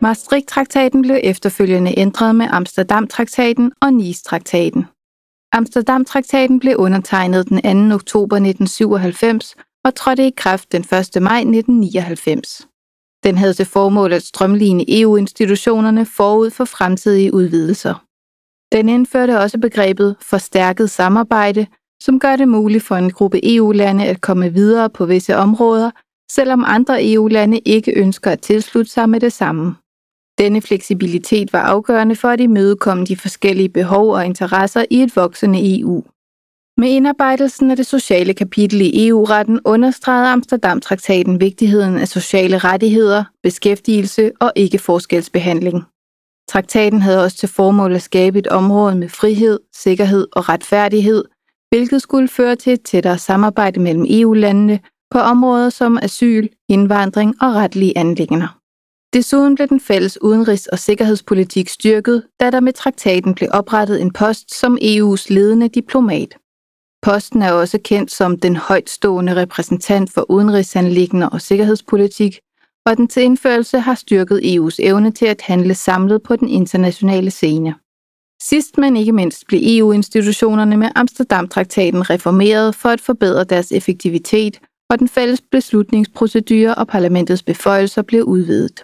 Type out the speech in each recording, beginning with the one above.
Maastricht-traktaten blev efterfølgende ændret med Amsterdam-traktaten og Nice-traktaten. Amsterdam-traktaten blev undertegnet den 2. oktober 1997 og trådte i kraft den 1. maj 1999. Den havde til formål at strømline EU-institutionerne forud for fremtidige udvidelser. Den indførte også begrebet forstærket samarbejde, som gør det muligt for en gruppe EU-lande at komme videre på visse områder, selvom andre EU-lande ikke ønsker at tilslutte sig med det samme. Denne fleksibilitet var afgørende for at imødekomme de forskellige behov og interesser i et voksende EU. Med indarbejdelsen af det sociale kapitel i EU-retten understregede Amsterdam-traktaten vigtigheden af sociale rettigheder, beskæftigelse og ikke-forskelsbehandling. Traktaten havde også til formål at skabe et område med frihed, sikkerhed og retfærdighed, hvilket skulle føre til et tættere samarbejde mellem EU-landene på områder som asyl, indvandring og retlige anliggender. Desuden blev den fælles udenrigs- og sikkerhedspolitik styrket, da der med traktaten blev oprettet en post som EU's ledende diplomat. Posten er også kendt som den højtstående repræsentant for udenrigsanliggender og sikkerhedspolitik, og den til indførelse har styrket EU's evne til at handle samlet på den internationale scene. Sidst men ikke mindst blev EU-institutionerne med Amsterdam-traktaten reformeret for at forbedre deres effektivitet, og den fælles beslutningsprocedure og parlamentets beføjelser blev udvidet.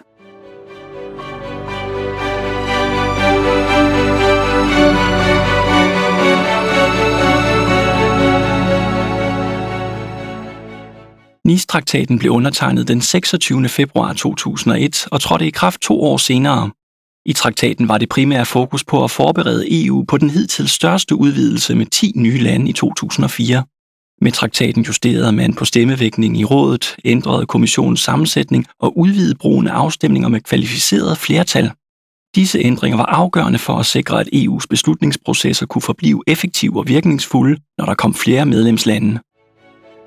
Nice-traktaten blev undertegnet den 26. februar 2001 og trådte i kraft 2 år senere. I traktaten var det primære fokus på at forberede EU på den hidtil største udvidelse med 10 nye lande i 2004. Med traktaten justerede man på stemmevægtning i rådet, ændrede kommissionens sammensætning og udvidede brugen af afstemninger med kvalificeret flertal. Disse ændringer var afgørende for at sikre, at EU's beslutningsprocesser kunne forblive effektive og virkningsfulde, når der kom flere medlemslande.